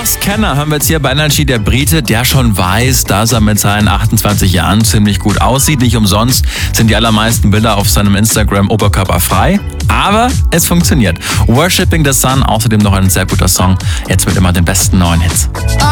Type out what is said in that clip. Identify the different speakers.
Speaker 1: Scanner hören wir jetzt hier bei Energy. Der Brite, der schon weiß, dass er mit seinen 28 Jahren ziemlich gut aussieht. Nicht umsonst sind die allermeisten Bilder auf seinem Instagram oberkörperfrei. Aber es funktioniert. Worshipping the Sun, außerdem noch ein sehr guter Song. Jetzt mit immer den besten neuen Hits.